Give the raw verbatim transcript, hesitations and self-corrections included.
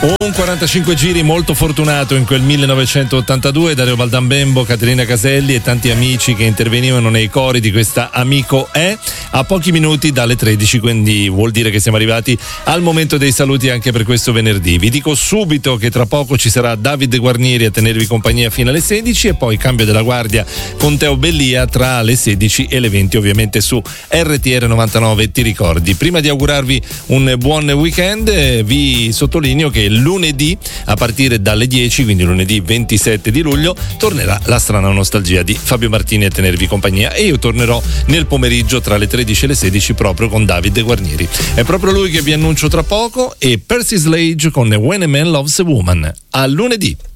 Un quarantacinque giri molto fortunato in quel millenovecentottantadue. Dario Baldambembo, Caterina Caselli e tanti amici che intervenivano nei cori di questa Amico è, a pochi minuti dalle tredici, quindi vuol dire che siamo arrivati al momento dei saluti anche per questo venerdì. Vi dico subito che tra poco ci sarà Davide Guarnieri a tenervi compagnia fino alle sedici e poi cambio della guardia con Teo Bellia tra le sedici e le venti, ovviamente su R T R novantanove. Ti ricordi, prima di augurarvi un buon weekend, eh, vi sottolineo che lunedì a partire dalle dieci, quindi lunedì ventisette di luglio, tornerà la strana nostalgia di Fabio Martini a tenervi compagnia e io tornerò nel pomeriggio tra le tredici e le sedici proprio con Davide Guarnieri. È proprio lui che vi annuncio tra poco, e Percy Sledge con When a Man Loves a Woman. A lunedì.